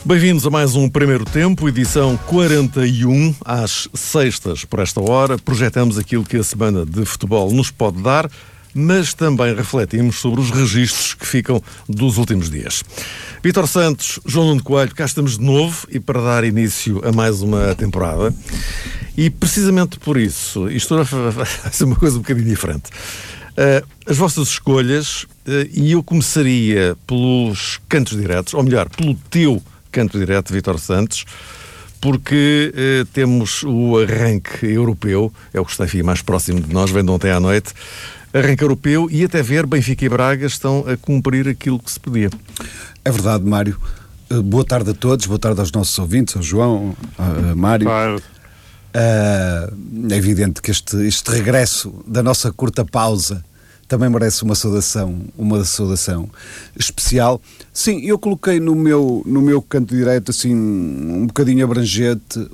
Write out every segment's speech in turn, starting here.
Bem-vindos a mais um Primeiro Tempo, edição 41, às sextas por esta hora. Projetamos aquilo que a semana de futebol nos pode dar, mas também refletimos sobre os registros que ficam dos últimos dias. Vítor Santos, João Nuno Coelho, cá estamos de novo e para dar início a mais uma temporada. E precisamente por isso, isto vai ser uma coisa um bocadinho diferente. As vossas escolhas, e eu começaria pelos cantos diretos, ou melhor, pelo teu canto direto, Vítor Santos, porque temos o arranque europeu, é o que está, enfim, mais próximo de nós, vem de ontem à noite, arranque europeu, e até ver Benfica e Braga estão a cumprir aquilo que se podia. É verdade, Mário. Boa tarde a todos, boa tarde aos nossos ouvintes, ao João, a Mário. Claro. É evidente que este regresso da nossa curta pausa também merece uma saudação especial. Sim, eu coloquei no meu canto direito, assim, um bocadinho abrangente,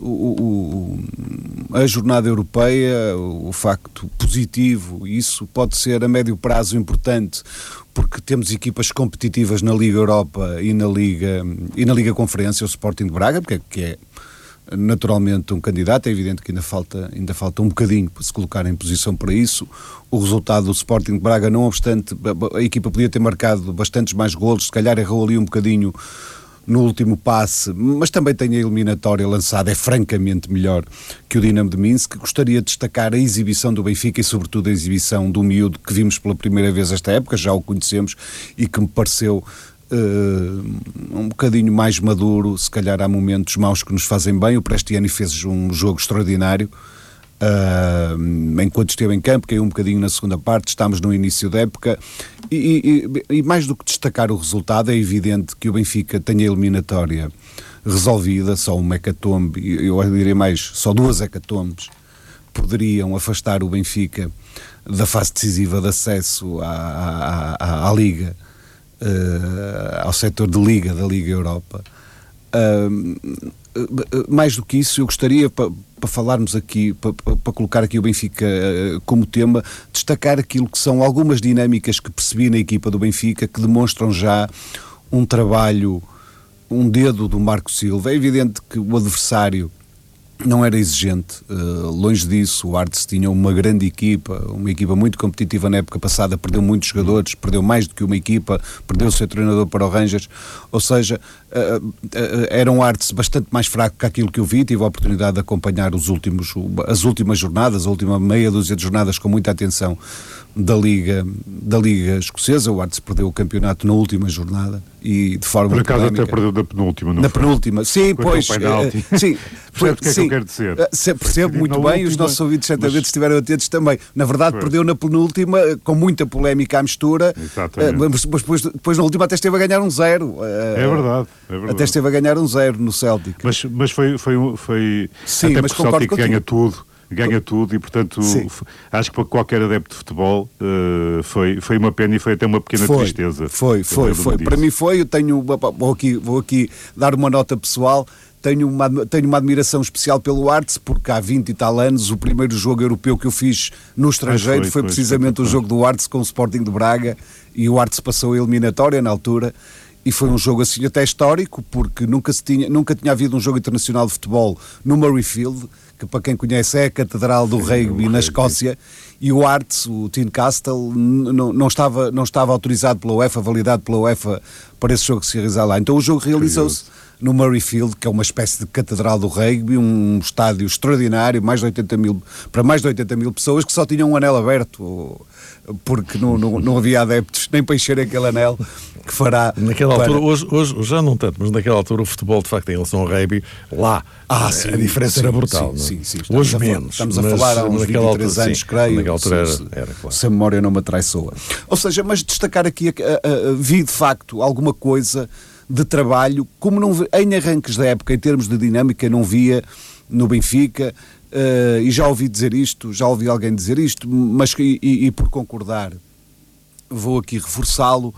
a jornada europeia, o facto positivo, e isso pode ser a médio prazo importante, porque temos equipas competitivas na Liga Europa e na Liga Conferência, o Sporting de Braga, que é naturalmente um candidato. É evidente que ainda falta um bocadinho para se colocar em posição para isso. O resultado do Sporting de Braga, não obstante, a equipa podia ter marcado bastantes mais golos, se calhar errou ali um bocadinho no último passe, mas também tem a eliminatória lançada, é francamente melhor que o Dinamo de Minsk. Gostaria de destacar a exibição do Benfica e sobretudo a exibição do miúdo que vimos pela primeira vez esta época, já o conhecemos, e que me pareceu um bocadinho mais maduro. Se calhar há momentos maus que nos fazem bem. O Prestiani fez um jogo extraordinário enquanto esteve em campo, caiu um bocadinho na segunda parte. Estamos no início da época e mais do que destacar o resultado, é evidente que o Benfica tem a eliminatória resolvida. Só uma hecatombe, eu diria mais, só duas hecatombes poderiam afastar o Benfica da fase decisiva de acesso à Liga, ao setor de Liga, da Liga Europa. Mais do que isso, eu gostaria, para falarmos aqui, para colocar aqui o Benfica como tema, destacar aquilo que são algumas dinâmicas que percebi na equipa do Benfica, que demonstram já um trabalho, um dedo do Marco Silva. É evidente que o adversário não era exigente, longe disso. O Artes tinha uma grande equipa, uma equipa muito competitiva na época passada, perdeu muitos jogadores, perdeu mais do que uma equipa, perdeu o seu treinador para o Rangers, ou seja, era um Artes bastante mais fraco que aquilo que eu vi. Tive a oportunidade de acompanhar as últimas jornadas, a última meia dúzia de jornadas com muita atenção da Liga Escocesa. O Artes perdeu o campeonato na última jornada e de forma por acaso polémica. Até perdeu da penúltima, não na foi? Penúltima, sim, pois, sim, percebe o que é que eu quero dizer? Percebo muito bem, os nossos ouvintes certamente estiveram atentos também. Na verdade, perdeu na penúltima, com muita polémica à mistura, mas depois na última até esteve a ganhar 1-0. É verdade. Até esteve a ganhar 1-0 no Celtic. Mas foi sim, até mas porque o Celtic ganha tudo e, portanto, acho que para qualquer adepto de futebol foi uma pena e foi até uma pequena tristeza. Foi. Para mim foi. Eu vou aqui dar uma nota pessoal. Tenho uma admiração especial pelo Artes, porque há 20 e tal anos o primeiro jogo europeu que eu fiz no estrangeiro foi precisamente o jogo do Artes com o Sporting de Braga, e o Artes passou a eliminatória na altura. E foi um jogo assim até histórico, porque nunca tinha havido um jogo internacional de futebol no Murrayfield, que para quem conhece é a catedral do rugby na Escócia, e o Arts, o Tynecastle, não estava autorizado pela UEFA, validado pela UEFA para esse jogo se realizar lá. Então o jogo realizou-se no Murrayfield, que é uma espécie de catedral do rugby, um estádio extraordinário, para mais de 80 mil pessoas, que só tinham um anel aberto, porque não havia adeptos nem para encher aquele anel que fará. Naquela altura, hoje já não tanto, mas naquela altura o futebol, de facto, em relação ao rugby, lá a diferença era brutal. Sim, hoje menos. Estamos a falar há uns 23 anos, creio. Naquela altura era claro. Se a memória não me atraiçoa. Ou seja, mas destacar aqui, vi de facto alguma coisa de trabalho, como não em arranques da época, em termos de dinâmica, não via no Benfica. E já ouvi alguém dizer isto, mas e por concordar, vou aqui reforçá-lo,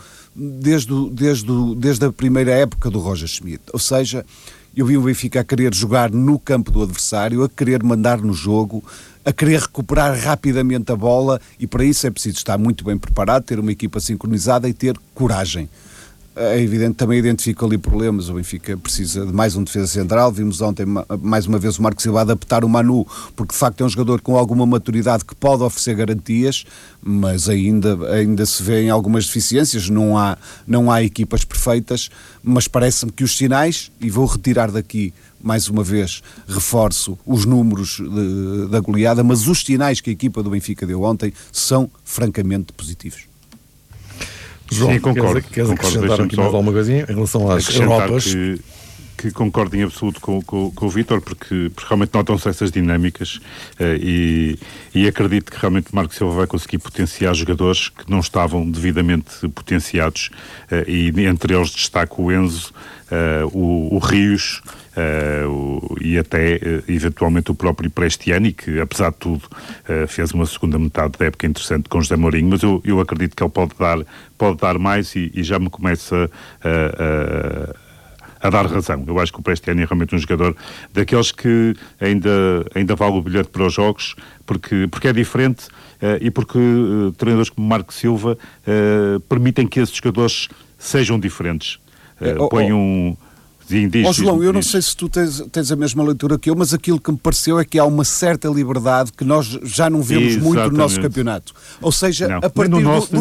desde a primeira época do Roger Schmidt. Ou seja, eu vi o Benfica a querer jogar no campo do adversário, a querer mandar no jogo, a querer recuperar rapidamente a bola, e para isso é preciso estar muito bem preparado, ter uma equipa sincronizada e ter coragem. é evidente, também identifica ali problemas. O Benfica precisa de mais um defesa central. Vimos ontem, mais uma vez, o Marco Silva adaptar o Manu, porque de facto é um jogador com alguma maturidade que pode oferecer garantias, mas ainda se vêem algumas deficiências. Não há equipas perfeitas, mas parece-me que os sinais, e vou retirar daqui mais uma vez, reforço os números da goleada, mas os sinais que a equipa do Benfica deu ontem são francamente positivos. João, sim, concordo. Queres acrescentar aqui mais alguma coisinha em relação às Europas? Que concordo em absoluto com o Vítor, porque realmente notam-se essas dinâmicas e acredito que realmente o Marco Silva vai conseguir potenciar jogadores que não estavam devidamente potenciados, e entre eles destaco o Enzo, o Rios, e até eventualmente o próprio Prestiani, que apesar de tudo fez uma segunda metade da época interessante com José Mourinho, mas eu acredito que ele pode dar mais e já me começa a dar razão. Eu acho que o Prestiani é realmente um jogador daqueles que ainda vale o bilhete para os jogos, porque é diferente, e porque treinadores como Marco Silva permitem que esses jogadores sejam diferentes. Põe um... João, eu não sei se tu tens a mesma leitura que eu, mas aquilo que me pareceu é que há uma certa liberdade que nós já não vemos muito no nosso campeonato. Ou seja, a partir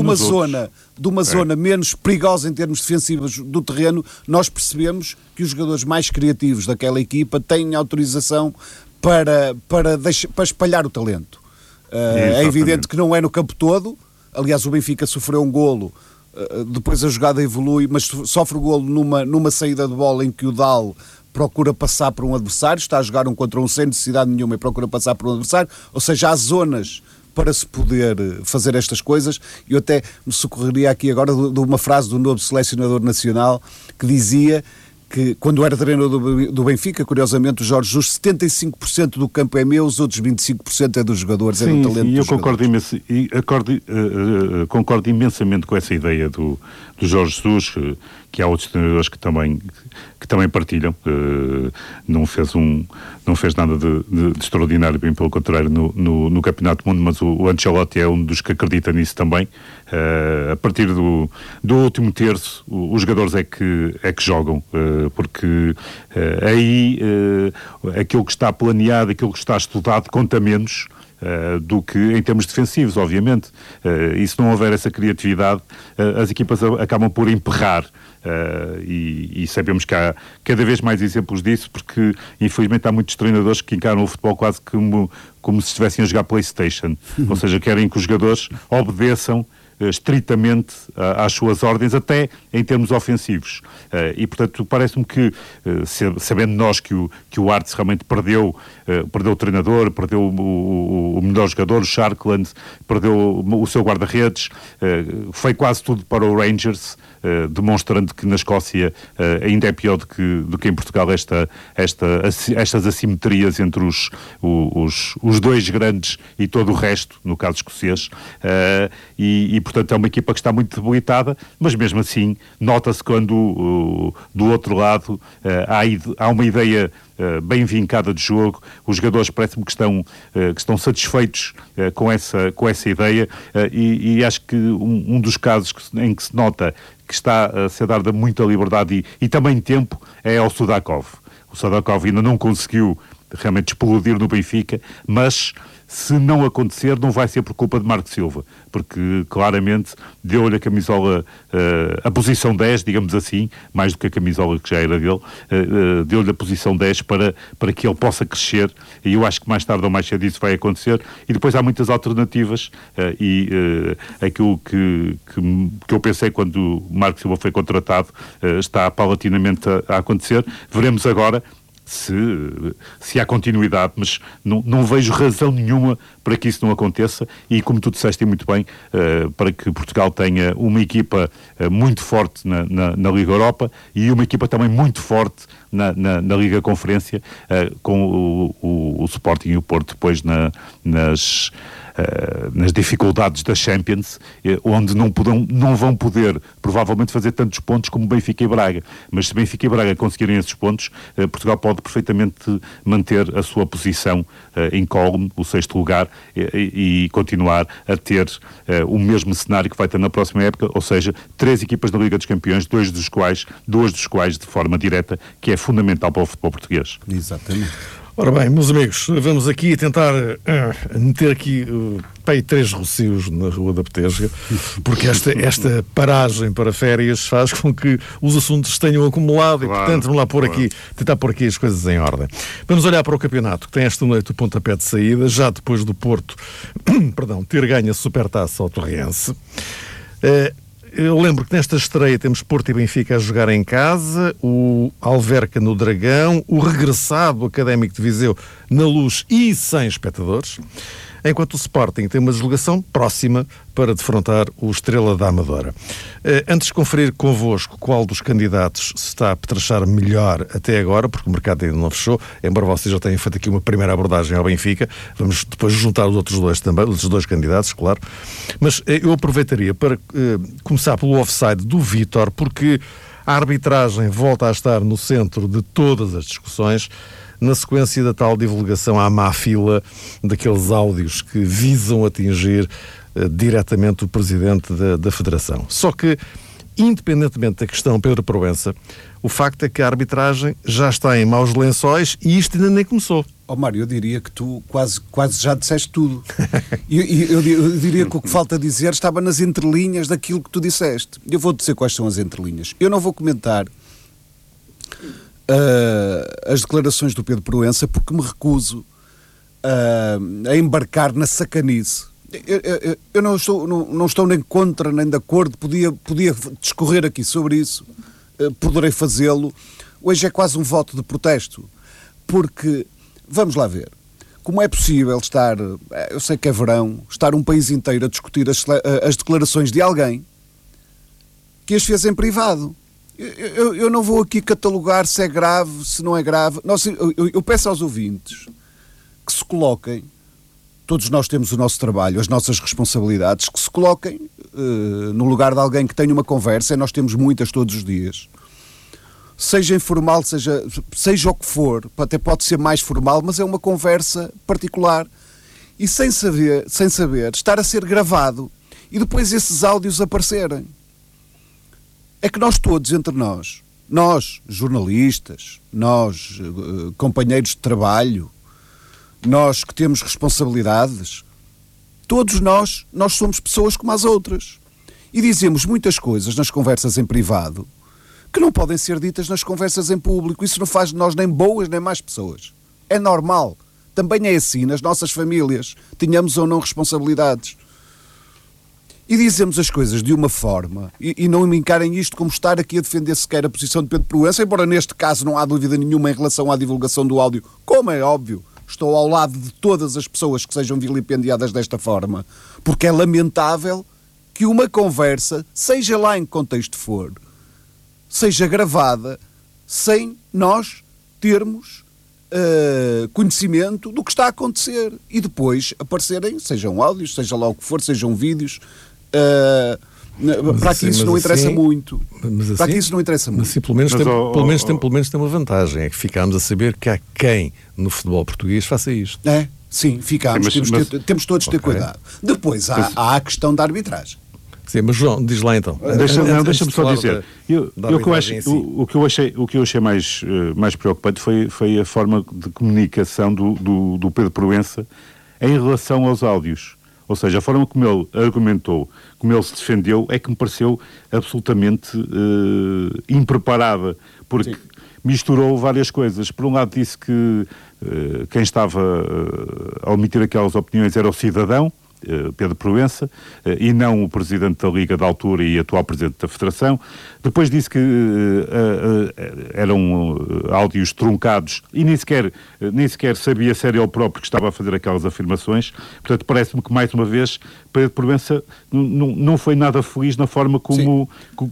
de uma zona menos perigosa em termos defensivos do terreno, nós percebemos que os jogadores mais criativos daquela equipa têm autorização para espalhar o talento. É evidente que não é no campo todo. Aliás, o Benfica sofreu um golo, depois a jogada evolui, mas sofre o golo numa saída de bola em que o Dal procura passar por um adversário, está a jogar um contra um sem necessidade nenhuma e procura passar por um adversário, ou seja, há zonas para se poder fazer estas coisas. Eu até me socorreria aqui agora de uma frase do novo selecionador nacional que dizia que, quando era treinador do Benfica, curiosamente, o Jorge Jesus, 75% do campo é meu, os outros 25% é dos jogadores, sim, é do talento dos jogadores. Concordo imensamente com essa ideia do Jorge Jesus, que há outros treinadores que também partilham. Não fez nada de extraordinário, bem pelo contrário, no Campeonato do Mundo, mas o Ancelotti é um dos que acredita nisso também. A partir do último terço, os jogadores é que jogam, porque aí aquilo que está planeado, aquilo que está estudado conta menos do que em termos defensivos, obviamente. E se não houver essa criatividade, as equipas acabam por emperrar. E sabemos que há cada vez mais exemplos disso, porque infelizmente há muitos treinadores que encaram o futebol quase como se estivessem a jogar PlayStation. Ou seja, querem que os jogadores obedeçam estritamente às suas ordens, até em termos ofensivos. E, portanto, parece-me que, sabendo nós que o Arts realmente perdeu o treinador, perdeu o melhor jogador, o Sharkland, perdeu o seu guarda-redes, foi quase tudo para o Rangers, demonstrando que na Escócia ainda é pior do que em Portugal estas assimetrias entre os dois grandes e todo o resto, no caso escocês, e portanto é uma equipa que está muito debilitada, mas mesmo assim nota-se quando do outro lado há uma ideia bem vincada de jogo. Os jogadores parece-me que estão satisfeitos com essa ideia, e acho que um dos casos em que se nota que está a ser dada muita liberdade e também tempo é ao Sudakov. O Sudakov ainda não conseguiu realmente explodir no Benfica, mas se não acontecer, não vai ser por culpa de Marco Silva, porque claramente deu-lhe a camisola, a posição 10, digamos assim, mais do que a camisola que já era dele, deu-lhe a posição 10 para que ele possa crescer, e eu acho que mais tarde ou mais cedo isso vai acontecer. E depois há muitas alternativas, aquilo que eu pensei quando o Marco Silva foi contratado está paulatinamente a acontecer. Veremos agora se há continuidade, mas não vejo razão nenhuma para que isso não aconteça, e como tu disseste muito bem, para que Portugal tenha uma equipa muito forte na Liga Europa e uma equipa também muito forte na Liga Conferência, com o Sporting e o Porto depois nas dificuldades da Champions, onde não vão poder provavelmente fazer tantos pontos como Benfica e Braga, mas se Benfica e Braga conseguirem esses pontos, Portugal pode perfeitamente manter a sua posição incólume, o 6º lugar, e continuar a ter o mesmo cenário que vai ter na próxima época, ou seja, 3 equipas da Liga dos Campeões, duas dos quais de forma direta, que é fundamental para o futebol português. Exatamente. Ora bem, meus amigos, vamos aqui tentar meter aqui 3 rocios na Rua da Petesga, porque esta paragem para férias faz com que os assuntos tenham acumulado, claro, e, portanto, vamos lá tentar pôr aqui as coisas em ordem. Vamos olhar para o campeonato, que tem esta noite o pontapé de saída, já depois do Porto ter ganho a Supertaça ao Torrense. Eu lembro que nesta estreia temos Porto e Benfica a jogar em casa, o Alverca no Dragão, o regressado Académico de Viseu na Luz e sem espectadores, enquanto o Sporting tem uma deslocação próxima para defrontar o Estrela da Amadora. Antes de conferir convosco qual dos candidatos se está a petrachar melhor até agora, porque o mercado ainda não fechou, embora vocês já tenham feito aqui uma primeira abordagem ao Benfica, vamos depois juntar os outros dois também, os 2 candidatos, claro, mas eu aproveitaria para começar pelo offside do Vítor, porque a arbitragem volta a estar no centro de todas as discussões, na sequência da tal divulgação à má fila daqueles áudios que visam atingir diretamente o presidente da Federação. Só que, independentemente da questão Pedro Proença, o facto é que a arbitragem já está em maus lençóis e isto ainda nem começou. Mário, eu diria que tu quase já disseste tudo. Eu diria que o que falta dizer estava nas entrelinhas daquilo que tu disseste. Eu vou dizer quais são as entrelinhas. Eu não vou comentar as declarações do Pedro Proença, porque me recuso a embarcar na sacanice. Eu não estou nem contra nem de acordo, podia discorrer aqui sobre isso, poderei fazê-lo. Hoje é quase um voto de protesto, porque, vamos lá ver, como é possível estar, eu sei que é verão, estar um país inteiro a discutir as declarações de alguém que as fez em privado. Eu não vou aqui catalogar se é grave, se não é grave. Eu peço aos ouvintes que se coloquem, todos nós temos o nosso trabalho, as nossas responsabilidades, que se coloquem no lugar de alguém que tenha uma conversa, e nós temos muitas todos os dias. Seja informal, seja o que for, até pode ser mais formal, mas é uma conversa particular. E sem saber, estar a ser gravado e depois esses áudios aparecerem. É que nós todos, entre nós, jornalistas, nós, companheiros de trabalho, nós que temos responsabilidades, todos nós somos pessoas como as outras. E dizemos muitas coisas nas conversas em privado que não podem ser ditas nas conversas em público. Isso não faz de nós nem boas nem más pessoas. É normal. Também é assim nas nossas famílias, tenhamos ou não responsabilidades. E dizemos as coisas de uma forma, e não me encarem isto como estar aqui a defender sequer a posição de Pedro Proença, embora neste caso não há dúvida nenhuma em relação à divulgação do áudio, como é óbvio, estou ao lado de todas as pessoas que sejam vilipendiadas desta forma, porque é lamentável que uma conversa, seja lá em que contexto for, seja gravada sem nós termos conhecimento do que está a acontecer, e depois aparecerem, sejam áudios, seja lá o que for, sejam vídeos. Para aqui isso não interessa muito. Para aqui isso não interessa muito. Mas assim, pelo menos tem uma vantagem, é que ficámos a saber que há quem no futebol português faça isto. Sim, ficámos. Temos todos de ter cuidado. Depois há a questão da arbitragem. Sim, mas João, diz lá então. Deixa-me só dizer. O que eu achei mais preocupante foi a forma de comunicação do Pedro Proença em relação aos áudios. Ou seja, a forma como ele argumentou, como ele se defendeu, é que me pareceu absolutamente impreparada, porque misturou várias coisas. Por um lado disse que quem estava a omitir aquelas opiniões era o cidadão, Pedro Proença, e não o presidente da Liga da altura e atual presidente da Federação. Depois disse que eram áudios truncados e nem sequer sabia se era ele próprio que estava a fazer aquelas afirmações. Portanto, parece-me que, mais uma vez, Pedro Proença não foi nada feliz na forma como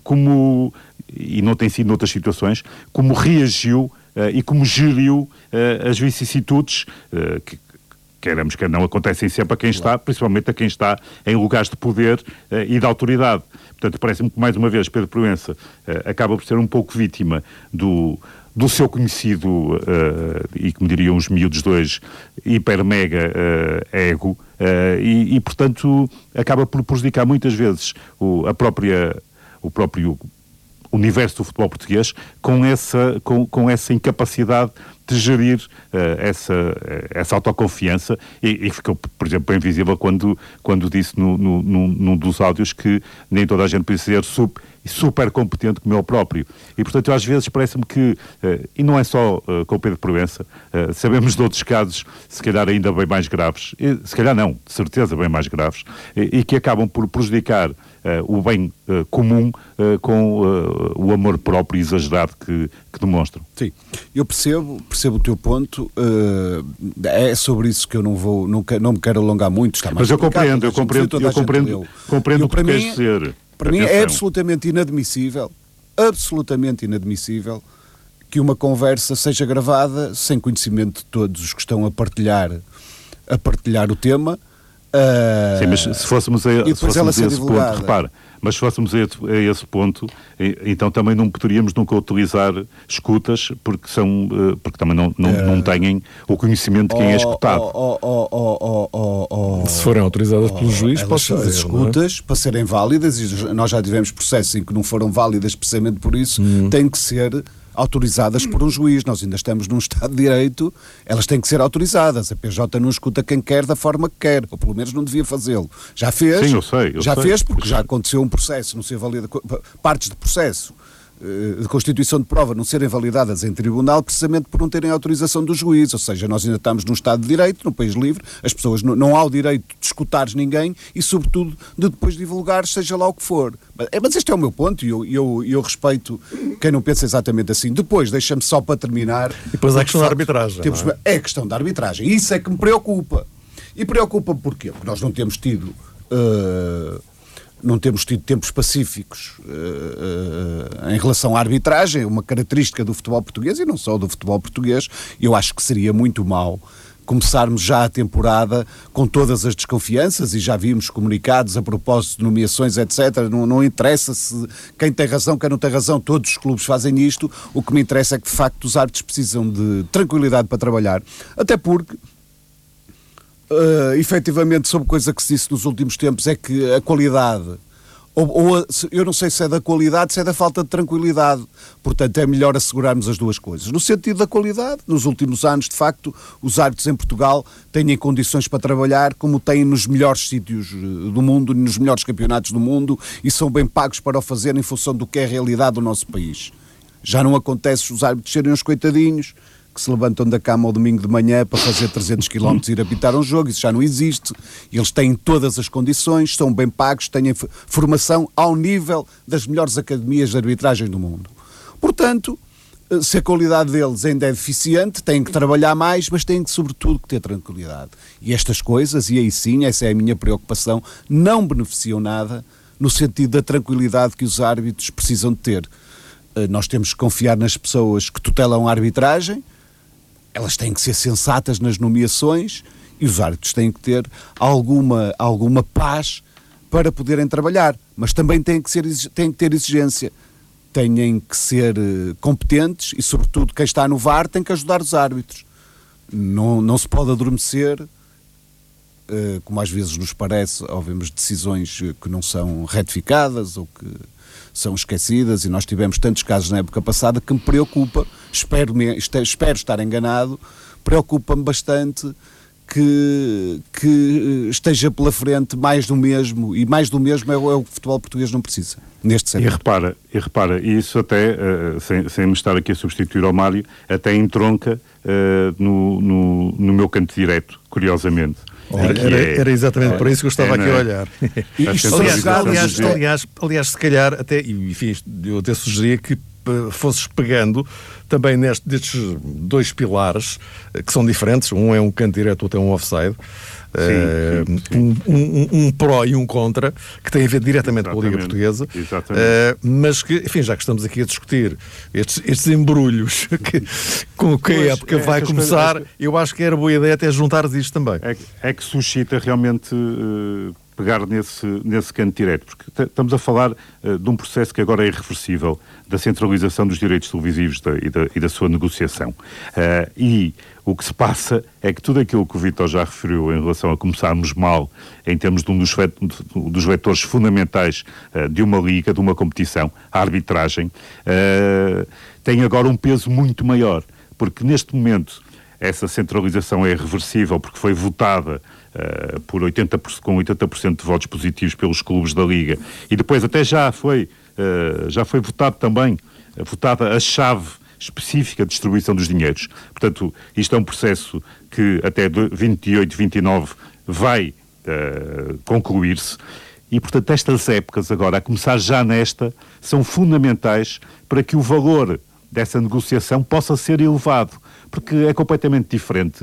e não tem sido noutras situações, como reagiu e como geriu as vicissitudes queremos que não, acontecem sempre a quem está, principalmente a quem está em lugares de poder e de autoridade. Portanto, parece-me que, mais uma vez, Pedro Proença acaba por ser um pouco vítima do seu conhecido, e como diriam os miúdos dois, hiper-mega ego, e, portanto, acaba por prejudicar muitas vezes o próprio universo do futebol português com essa incapacidade de gerir essa autoconfiança e ficou, por exemplo, bem visível quando disse num dos áudios que nem toda a gente pode ser super competente como ele próprio. E, portanto, às vezes parece-me que, e não é só com o Pedro Proença, sabemos de outros casos, se calhar ainda bem mais graves, se calhar não, de certeza bem mais graves, e que acabam por prejudicar o bem comum com o amor próprio exagerado que demonstram. Sim, eu percebo o teu ponto, é sobre isso que eu não me quero alongar muito, está mais. Mas eu compreendo o que queres dizer. Para mim é absolutamente inadmissível que uma conversa seja gravada sem conhecimento de todos os que estão a partilhar o tema. Sim, mas se fôssemos a esse ponto, repara, mas se fôssemos a esse ponto, então também não poderíamos nunca utilizar escutas, porque também não têm o conhecimento de quem é escutado. Se forem autorizadas pelo juiz, pode fazer. As escutas, para serem válidas, e nós já tivemos processos em que não foram válidas precisamente por isso, têm que ser autorizadas por um juiz. Nós ainda estamos num Estado de Direito, elas têm que ser autorizadas. A PJ não escuta quem quer da forma que quer, ou pelo menos não devia fazê-lo. Já fez? Sim, eu sei. Fez porque já aconteceu um processo, não ser valida, partes de processo de constituição de prova não serem validadas em tribunal precisamente por não terem autorização do juiz, ou seja, nós ainda estamos num Estado de Direito, num país livre, as pessoas não há o direito de escutares ninguém e sobretudo de depois divulgar seja lá o que for. Mas este é o meu ponto e eu respeito quem não pensa exatamente assim. Depois, deixa-me só para terminar... E depois há a questão da arbitragem. É a questão da arbitragem, isso é que me preocupa. E preocupa-me porquê? Porque nós não temos tido tempos pacíficos em relação à arbitragem, uma característica do futebol português e não só do futebol português. Eu acho que seria muito mau começarmos já a temporada com todas as desconfianças e já vimos comunicados a propósito de nomeações, etc. Não interessa se quem tem razão, quem não tem razão, todos os clubes fazem isto. O que me interessa é que de facto os árbitros precisam de tranquilidade para trabalhar, até porque efetivamente, sobre coisa que se disse nos últimos tempos, é que a qualidade, eu não sei se é da qualidade, se é da falta de tranquilidade. Portanto, é melhor assegurarmos as duas coisas. No sentido da qualidade, nos últimos anos, de facto, os árbitros em Portugal têm condições para trabalhar como têm nos melhores sítios do mundo, nos melhores campeonatos do mundo, e são bem pagos para o fazer em função do que é a realidade do nosso país. Já não acontece os árbitros serem uns coitadinhos que se levantam da cama ao domingo de manhã para fazer 300 km e ir apitar um jogo. Isso já não existe. Eles têm todas as condições, são bem pagos, têm formação ao nível das melhores academias de arbitragem do mundo. Portanto, se a qualidade deles ainda é deficiente, têm que trabalhar mais, mas têm que, sobretudo, ter tranquilidade. E estas coisas, e aí sim, essa é a minha preocupação, não beneficiam nada no sentido da tranquilidade que os árbitros precisam de ter. Nós temos que confiar nas pessoas que tutelam a arbitragem. Elas têm que ser sensatas nas nomeações e os árbitros têm que ter alguma paz para poderem trabalhar. Mas também têm que ter exigência. Têm que ser competentes e, sobretudo, quem está no VAR tem que ajudar os árbitros. Não se pode adormecer, como às vezes nos parece, ao vermos decisões que não são retificadas ou que são esquecidas, e nós tivemos tantos casos na época passada que me preocupa, espero estar enganado, preocupa-me bastante que esteja pela frente mais do mesmo, e mais do mesmo é o que o futebol português não precisa, neste setor. E repara, isso até, sem me estar aqui a substituir ao Mário, até entronca no meu canto direto, curiosamente. Era exatamente para isso que eu estava aqui a olhar. Aliás, se calhar, até, enfim, eu até sugeria que fosses pegando também destes dois pilares, que são diferentes, um é um canto direto, outro é um offside, um pró e um contra, que tem a ver diretamente com a Liga Portuguesa, mas que, enfim, já que estamos aqui a discutir estes embrulhos com que a época vai começar, eu acho que era boa ideia até juntar isto também. É que suscita realmente pegar nesse canto direto, porque estamos a falar de um processo que agora é irreversível, da centralização dos direitos televisivos e da sua negociação. E o que se passa é que tudo aquilo que o Vítor já referiu em relação a começarmos mal em termos de um dos vetores fundamentais de uma liga, de uma competição, a arbitragem, tem agora um peso muito maior, porque neste momento essa centralização é irreversível porque foi votada com 80% de votos positivos pelos clubes da Liga, e depois até já foi votado também, votada a chave específica de distribuição dos dinheiros. Portanto, isto é um processo que até 28, 29 vai concluir-se, e portanto estas épocas agora, a começar já nesta, são fundamentais para que o valor dessa negociação possa ser elevado, porque é completamente diferente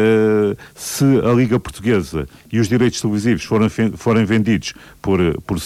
se a Liga Portuguesa e os direitos televisivos forem vendidos por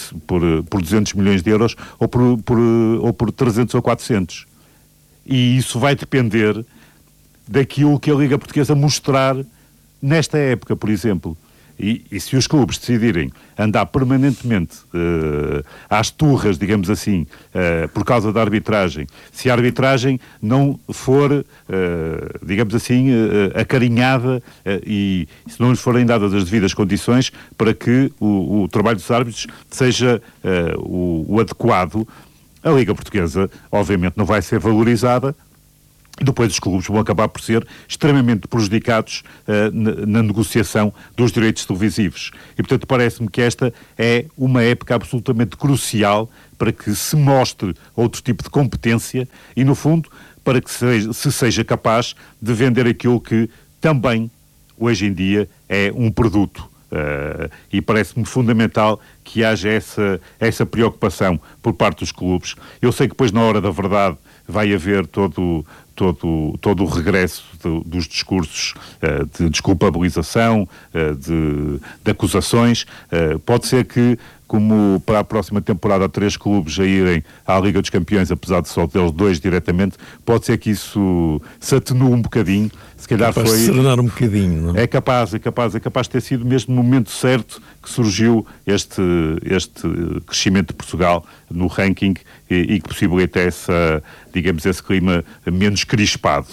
200 milhões de euros ou por 300 ou 400. E isso vai depender daquilo que a Liga Portuguesa mostrar nesta época, por exemplo. E se os clubes decidirem andar permanentemente às turras, digamos assim, por causa da arbitragem, se a arbitragem não for, digamos assim, acarinhada e se não lhes forem dadas as devidas condições para que o trabalho dos árbitros seja o adequado, a Liga Portuguesa, obviamente, não vai ser valorizada. Depois os clubes vão acabar por ser extremamente prejudicados na negociação dos direitos televisivos. E, portanto, parece-me que esta é uma época absolutamente crucial para que se mostre outro tipo de competência e, no fundo, para que se seja capaz de vender aquilo que também, hoje em dia, é um produto. E parece-me fundamental que haja essa preocupação por parte dos clubes. Eu sei que depois, na hora da verdade, vai haver todo o regresso dos discursos de desculpabilização, de acusações. Pode ser que, como para a próxima temporada há 3 clubes a irem à Liga dos Campeões, apesar de só deles 2 diretamente, pode ser que isso se atenue um bocadinho. Se calhar capaz de serenar um bocadinho, não é? É capaz de ter sido mesmo no momento certo que surgiu este crescimento de Portugal no ranking e que possibilita esse clima menos crispado.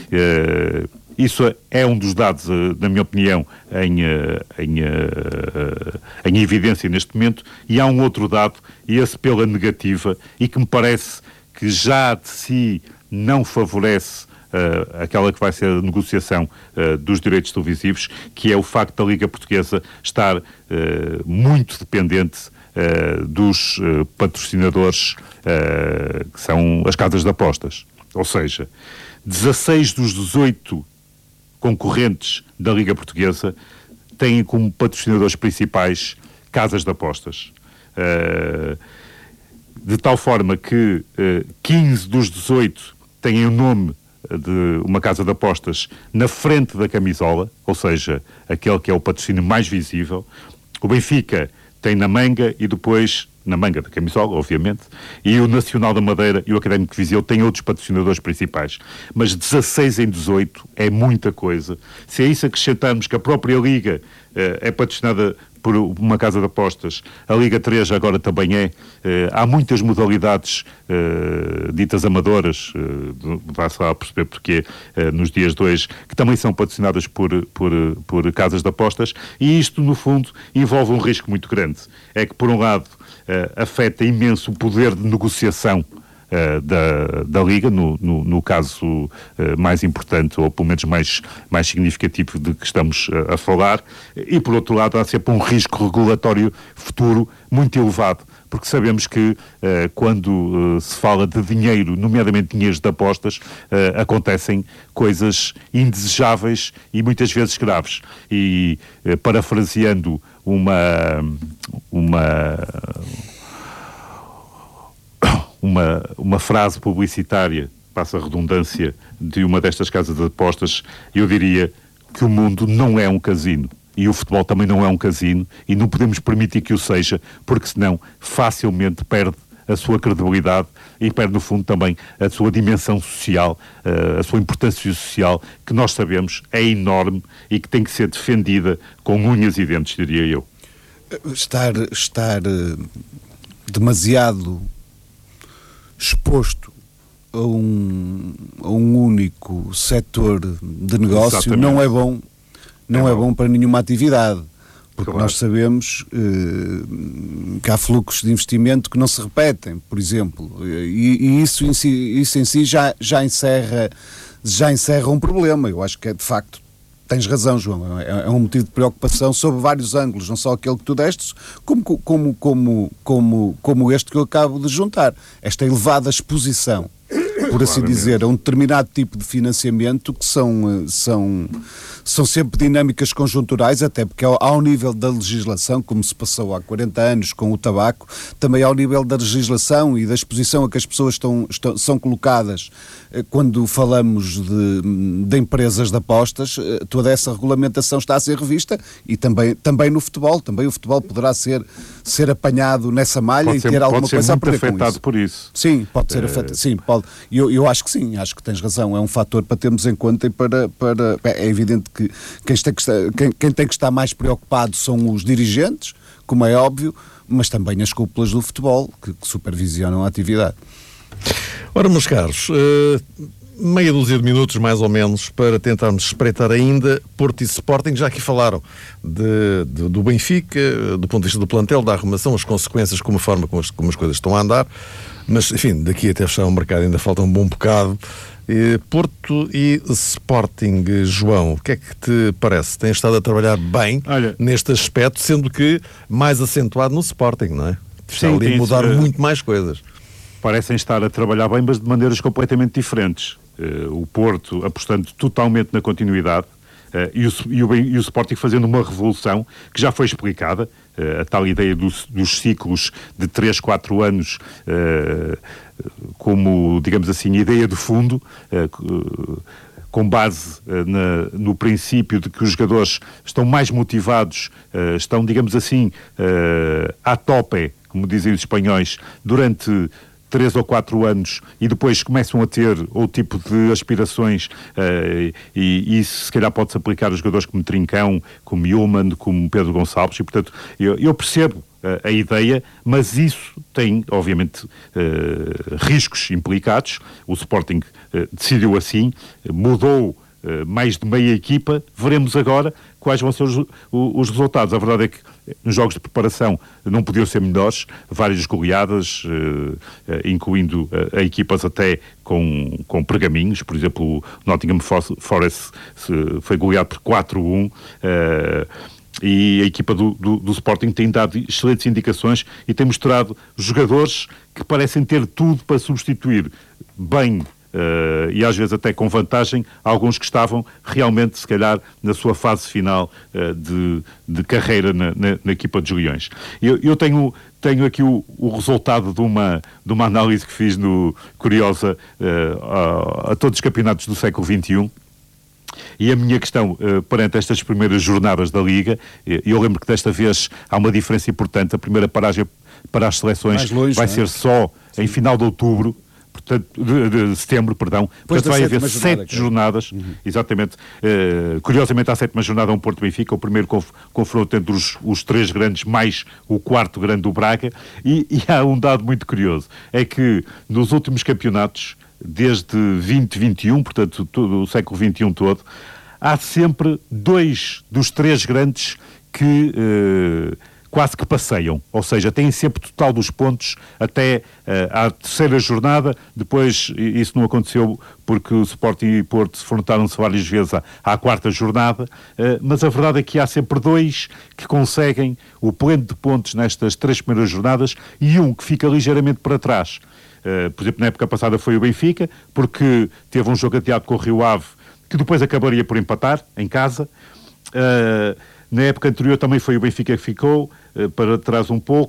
Isso é um dos dados, na minha opinião, em evidência neste momento, e há um outro dado, e esse pela negativa, e que me parece que já de si não favorece aquela que vai ser a negociação dos direitos televisivos, que é o facto da Liga Portuguesa estar muito dependente dos patrocinadores que são as casas de apostas. Ou seja, 16 dos 18 concorrentes da Liga Portuguesa têm como patrocinadores principais casas de apostas. De tal forma que 15 dos 18 têm o nome de uma casa de apostas na frente da camisola, ou seja, aquele que é o patrocínio mais visível. O Benfica tem na manga e depois na manga da camisola, obviamente, e o Nacional da Madeira e o Académico de Viseu têm outros patrocinadores principais. Mas 16 em 18 é muita coisa. Se a isso acrescentarmos que a própria Liga é patrocinada por uma casa de apostas, a Liga 3 agora também é. Há muitas modalidades ditas amadoras, vai-se lá perceber porque nos dias de hoje, que também são patrocinadas por casas de apostas, e isto, no fundo, envolve um risco muito grande. É que, por um lado, afeta imenso o poder de negociação da Liga, no caso mais importante, ou pelo menos mais significativo de que estamos a falar, e por outro lado há sempre um risco regulatório futuro muito elevado, porque sabemos que quando se fala de dinheiro, nomeadamente dinheiros de apostas, acontecem coisas indesejáveis e muitas vezes graves. E parafraseando uma frase publicitária, passa a redundância, de uma destas casas de apostas, eu diria que o mundo não é um casino. E o futebol também não é um casino, e não podemos permitir que o seja, porque senão facilmente perde a sua credibilidade e perde, no fundo, também a sua dimensão social, a sua importância social, que nós sabemos é enorme e que tem que ser defendida com unhas e dentes, diria eu. Estar demasiado exposto a um único setor de negócio. Exatamente. Não é bom, não é bom para nenhuma atividade, porque claro, nós sabemos que há fluxos de investimento que não se repetem, por exemplo, e isso em si já encerra um problema. Eu acho que é, de facto, tens razão, João, é um motivo de preocupação sob vários ângulos, não só aquele que tu destes, como este que eu acabo de juntar. Esta elevada exposição, por assim dizer, a um determinado tipo de financiamento que são sempre dinâmicas conjunturais, até porque ao nível da legislação, como se passou há 40 anos com o tabaco, também ao nível da legislação e da exposição a que as pessoas são colocadas quando falamos de empresas de apostas, toda essa regulamentação está a ser revista, e também no futebol. Também o futebol poderá ser apanhado nessa malha e ter alguma coisa a perder com isso. Pode ser muito afetado por isso. Sim, pode ser afetado. Sim, pode. Eu acho que sim, acho que tens razão. É um fator para termos em conta, e é evidente que quem tem que estar mais preocupado são os dirigentes, como é óbvio, mas também as cúpulas do futebol que supervisionam a atividade. Ora, meus caros, meia dúzia de minutos mais ou menos para tentarmos espreitar ainda Porto e Sporting. Já aqui falaram do Benfica, do ponto de vista do plantel, da arrumação, as consequências, como a forma como as coisas estão a andar, mas enfim, daqui até fechar o mercado ainda falta um bom bocado. Porto e Sporting, João, o que é que te parece? Tens estado a trabalhar bem neste aspecto, sendo que mais acentuado no Sporting, não é? Está ali a mudar muito mais coisas. Parecem estar a trabalhar bem, mas de maneiras completamente diferentes. O Porto apostando totalmente na continuidade, e o Sporting fazendo uma revolução que já foi explicada, a tal ideia dos ciclos de 3, 4 anos, como, digamos assim, ideia de fundo, com base no princípio de que os jogadores estão mais motivados, estão, digamos assim, à tope, como dizem os espanhóis, durante 3 ou 4 anos, e depois começam a ter outro tipo de aspirações, e isso se calhar pode-se aplicar a jogadores como Trincão, como Yulman, como Pedro Gonçalves, e portanto eu percebo a ideia, mas isso tem obviamente riscos implicados. O Sporting decidiu assim, mudou mais de meia equipa. Veremos agora quais vão ser os resultados. A verdade é que nos jogos de preparação não podiam ser melhores, várias goleadas, incluindo a equipas até com pergaminhos. Por exemplo, o Nottingham Forest foi goleado por 4-1, e a equipa do Sporting tem dado excelentes indicações e tem mostrado jogadores que parecem ter tudo para substituir bem, e às vezes até com vantagem, alguns que estavam realmente, se calhar, na sua fase final de carreira na equipa dos Leões. Eu tenho aqui o resultado de uma análise que fiz curiosa a todos os campeonatos do século XXI. E a minha questão perante estas primeiras jornadas da Liga, eu lembro que desta vez há uma diferença importante. A primeira paragem para as seleções vai ser só em final de outubro, portanto, de setembro, perdão. Portanto, vai haver 7 jornadas, exatamente. Curiosamente, à 7ª jornada, um Porto-Benfica, o primeiro confronto entre os 3 grandes, mais o 4º grande do Braga. E há um dado muito curioso, é que nos últimos campeonatos, desde 2021, portanto, o século XXI todo, há sempre 2 dos 3 grandes que quase que passeiam, ou seja, têm sempre total dos pontos até à 3ª jornada. Depois isso não aconteceu porque o Sporting e Porto se enfrentaram-se várias vezes à 4ª jornada, mas a verdade é que há sempre 2 que conseguem o pleno de pontos nestas 3 primeiras jornadas e um que fica ligeiramente para trás. Por exemplo, na época passada foi o Benfica, porque teve um jogo adiado com o Rio Ave, que depois acabaria por empatar em casa. Na época anterior também foi o Benfica que ficou para trás um pouco,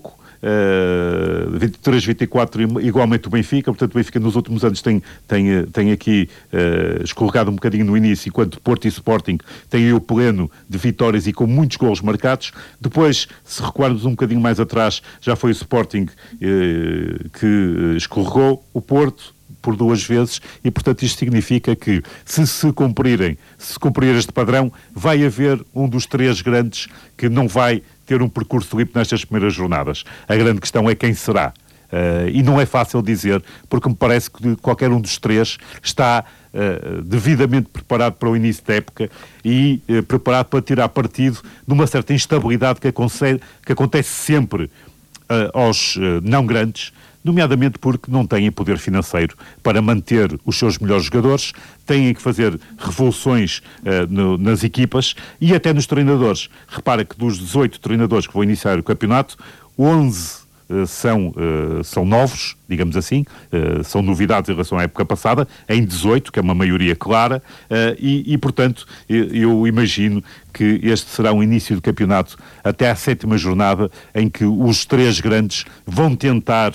23-24 igualmente o Benfica. Portanto, o Benfica nos últimos anos tem aqui escorregado um bocadinho no início, enquanto Porto e Sporting têm aí o pleno de vitórias e com muitos golos marcados. Depois, se recuarmos um bocadinho mais atrás, já foi o Sporting que escorregou, o Porto por 2 vezes, e portanto isto significa que se cumprir este padrão, vai haver um dos 3 grandes que não vai ter um percurso limpo nestas primeiras jornadas. A grande questão é quem será. E não é fácil dizer, porque me parece que qualquer um dos 3 está devidamente preparado para o início da época e preparado para tirar partido de uma certa instabilidade que acontece sempre aos não grandes, nomeadamente porque não têm poder financeiro para manter os seus melhores jogadores, têm que fazer revoluções nas equipas e até nos treinadores. Repara que dos 18 treinadores que vão iniciar o campeonato, 11 são novos, digamos assim, são novidades em relação à época passada, em 18, que é uma maioria clara, e portanto, eu imagino que este será um início de campeonato até à 7ª jornada, em que os 3 grandes vão tentar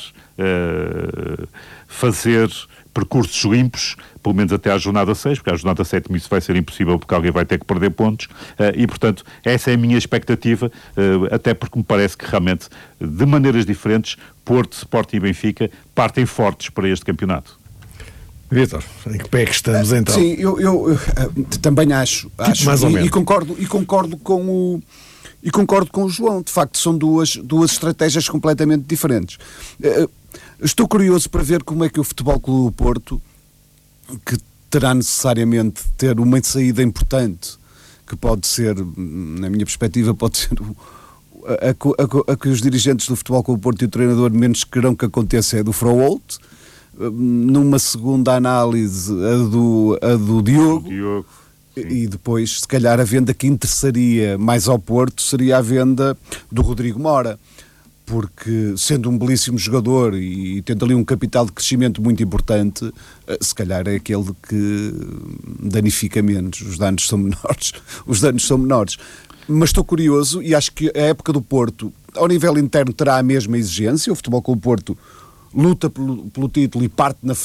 fazer percursos limpos, pelo menos até à jornada 6, porque à jornada 7 isso vai ser impossível, porque alguém vai ter que perder pontos, e portanto essa é a minha expectativa, até porque me parece que realmente, de maneiras diferentes, Porto, Sporting e Benfica partem fortes para este campeonato. Vítor, em que pé que estamos então? Sim, eu também acho mais ou menos. E concordo com o João. De facto, são duas estratégias completamente diferentes. Estou curioso para ver como é que o Futebol Clube do Porto, que terá necessariamente de ter uma saída importante, que pode ser, na minha perspectiva, pode ser a que os dirigentes do Futebol Clube do Porto e o treinador menos querão que aconteça, é do Froholt. Numa segunda análise, a do Diogo. E depois, se calhar, a venda que interessaria mais ao Porto seria a venda do Rodrigo Mora, porque sendo um belíssimo jogador e tendo ali um capital de crescimento muito importante, se calhar é aquele que danifica menos, os danos são menores. Mas estou curioso e acho que a época do Porto, ao nível interno, terá a mesma exigência. O Futebol Clube do Porto luta pelo título e parte